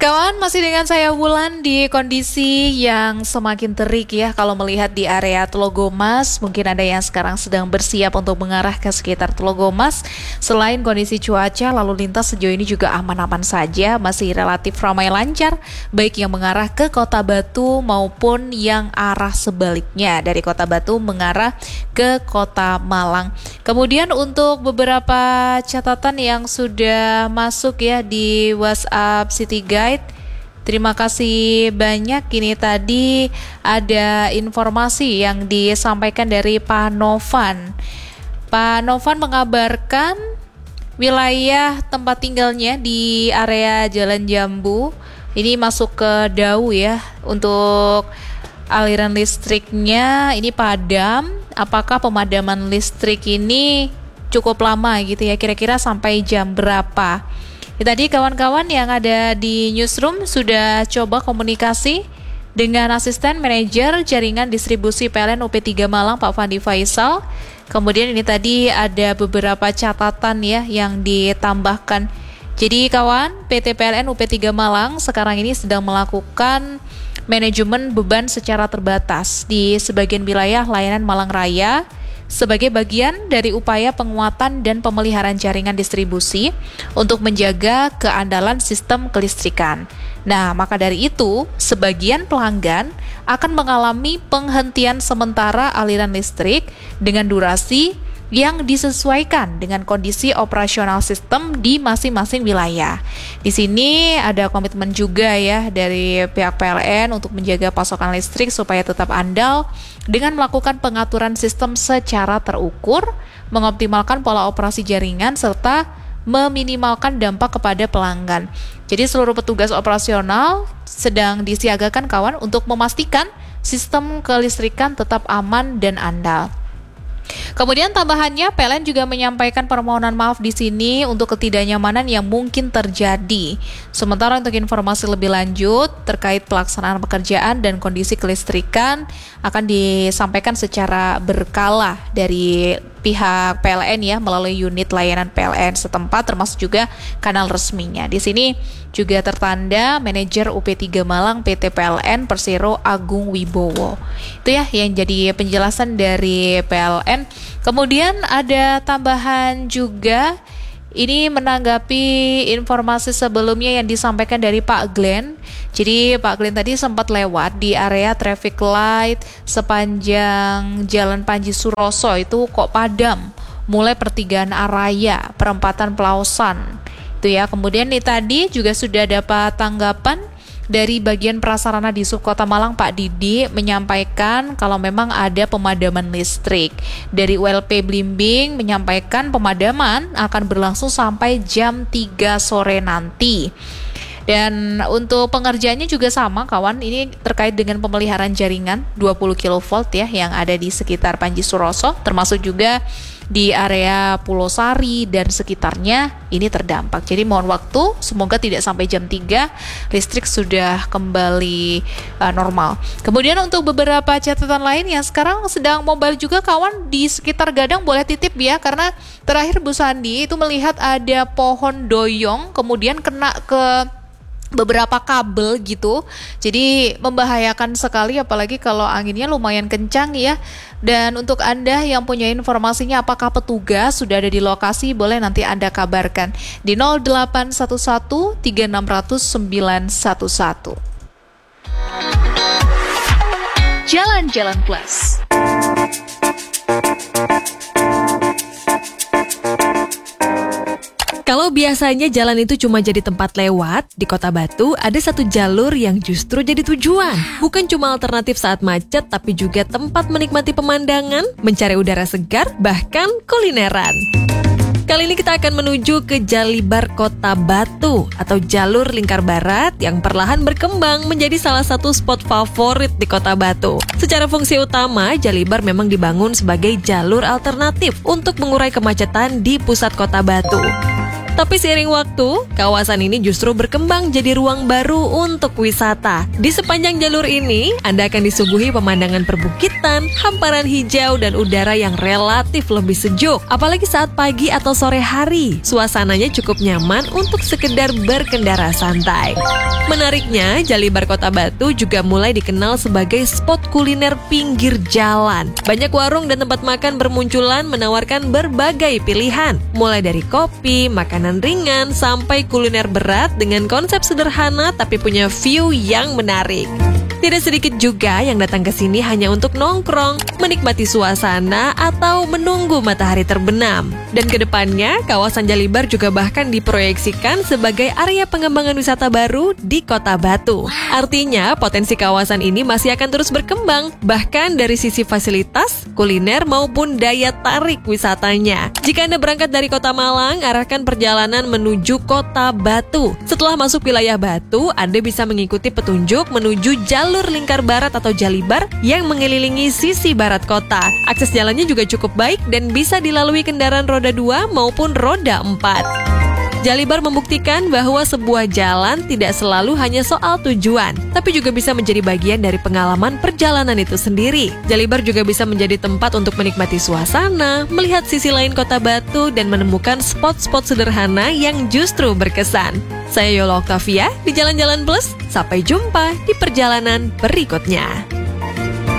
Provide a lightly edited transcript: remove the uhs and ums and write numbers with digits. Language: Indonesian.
Kawan, masih dengan saya Wulan di kondisi yang semakin terik ya kalau melihat di area Telogomas. Mungkin ada yang sekarang sedang bersiap untuk mengarah ke sekitar Telogomas. Selain kondisi cuaca, lalu lintas sejauh ini juga aman-aman saja, masih relatif ramai lancar, baik yang mengarah ke Kota Batu maupun yang arah sebaliknya dari Kota Batu mengarah ke Kota Malang. Kemudian untuk beberapa catatan yang sudah masuk ya di WhatsApp City Guide, terima kasih banyak. Ini tadi ada informasi yang disampaikan dari Pak Novan. Pak Novan mengabarkan wilayah tempat tinggalnya di area Jalan Jambu ini masuk ke Dau ya. Untuk aliran listriknya ini padam. Apakah pemadaman listrik ini cukup lama gitu ya? Kira-kira sampai jam berapa? Tadi kawan-kawan yang ada di newsroom sudah coba komunikasi dengan asisten manajer jaringan distribusi PLN UP3 Malang Pak Fandi Faisal. Kemudian ini tadi ada beberapa catatan ya yang ditambahkan. Jadi kawan, PT PLN UP3 Malang sekarang ini sedang melakukan manajemen beban secara terbatas di sebagian wilayah layanan Malang Raya sebagai bagian dari upaya penguatan dan pemeliharaan jaringan distribusi untuk menjaga keandalan sistem kelistrikan. Nah, maka dari itu, sebagian pelanggan akan mengalami penghentian sementara aliran listrik dengan durasi yang disesuaikan dengan kondisi operasional sistem di masing-masing wilayah. Di sini ada komitmen juga ya dari pihak PLN untuk menjaga pasokan listrik supaya tetap andal dengan melakukan pengaturan sistem secara terukur, mengoptimalkan pola operasi jaringan serta meminimalkan dampak kepada pelanggan. Jadi seluruh petugas operasional sedang disiagakan kawan untuk memastikan sistem kelistrikan tetap aman dan andal. Kemudian tambahannya, PLN juga menyampaikan permohonan maaf di sini untuk ketidaknyamanan yang mungkin terjadi. Sementara untuk informasi lebih lanjut terkait pelaksanaan pekerjaan dan kondisi kelistrikan akan disampaikan secara berkala dari pihak PLN ya melalui unit layanan PLN setempat termasuk juga kanal resminya. Di sini juga tertanda manajer UP3 Malang PT PLN Persero Agung Wibowo. Itu ya yang jadi penjelasan dari PLN. Kemudian ada tambahan juga, ini menanggapi informasi sebelumnya yang disampaikan dari Pak Glenn. Jadi Pak Glenn tadi sempat lewat di area traffic light sepanjang Jalan Panji Suroso itu kok padam, mulai pertigaan Araya, perempatan Pelausan. Itu ya. Kemudian nih tadi juga sudah dapat tanggapan dari bagian prasarana di Subkota Malang, Pak Didi menyampaikan kalau memang ada pemadaman listrik. Dari ULP Blimbing menyampaikan pemadaman akan berlangsung sampai jam 3 sore nanti. Dan untuk pengerjaannya juga sama kawan, ini terkait dengan pemeliharaan jaringan 20 kV ya yang ada di sekitar Panji Suroso, termasuk juga di area Pulau Sari dan sekitarnya ini terdampak. Jadi mohon waktu, semoga tidak sampai jam 3 listrik sudah kembali normal. Kemudian untuk beberapa catatan lain yang sekarang sedang mobile juga kawan di sekitar Gadang boleh titip ya, karena terakhir Bu Sandi itu melihat ada pohon doyong kemudian kena ke beberapa kabel gitu, jadi membahayakan sekali apalagi kalau anginnya lumayan kencang ya. Dan untuk Anda yang punya informasinya apakah petugas sudah ada di lokasi, boleh nanti Anda kabarkan di 0811 3600 911. Jalan-Jalan Plus. Kalau biasanya jalan itu cuma jadi tempat lewat, di Kota Batu ada satu jalur yang justru jadi tujuan. Bukan cuma alternatif saat macet, tapi juga tempat menikmati pemandangan, mencari udara segar, bahkan kulineran. Kali ini kita akan menuju ke Jalibar Kota Batu atau jalur lingkar barat yang perlahan berkembang menjadi salah satu spot favorit di Kota Batu. Secara fungsi utama, Jalibar memang dibangun sebagai jalur alternatif untuk mengurai kemacetan di pusat Kota Batu. Tapi seiring waktu, kawasan ini justru berkembang jadi ruang baru untuk wisata. Di sepanjang jalur ini, Anda akan disuguhi pemandangan perbukitan, hamparan hijau, dan udara yang relatif lebih sejuk. Apalagi saat pagi atau sore hari, suasananya cukup nyaman untuk sekedar berkendara santai. Menariknya, Jalibar Kota Batu juga mulai dikenal sebagai spot kuliner pinggir jalan. Banyak warung dan tempat makan bermunculan menawarkan berbagai pilihan, mulai dari kopi, makanan ringan, sampai kuliner berat dengan konsep sederhana tapi punya view yang menarik. Tidak sedikit juga yang datang ke sini hanya untuk nongkrong, menikmati suasana, atau menunggu matahari terbenam. Dan kedepannya, kawasan Jalibar juga bahkan diproyeksikan sebagai area pengembangan wisata baru di Kota Batu. Artinya, potensi kawasan ini masih akan terus berkembang, bahkan dari sisi fasilitas, kuliner, maupun daya tarik wisatanya. Jika Anda berangkat dari Kota Malang, arahkan perjalanan menuju Kota Batu. Setelah masuk wilayah Batu, Anda bisa mengikuti petunjuk menuju jalur lingkar barat atau Jalibar yang mengelilingi sisi barat kota. Akses jalannya juga cukup baik dan bisa dilalui kendaraan roda 2 maupun roda 4. Jalibar membuktikan bahwa sebuah jalan tidak selalu hanya soal tujuan, tapi juga bisa menjadi bagian dari pengalaman perjalanan itu sendiri. Jalibar juga bisa menjadi tempat untuk menikmati suasana, melihat sisi lain Kota Batu, dan menemukan spot-spot sederhana yang justru berkesan. Saya Yola Octavia di Jalan-Jalan Plus. Sampai jumpa di perjalanan berikutnya.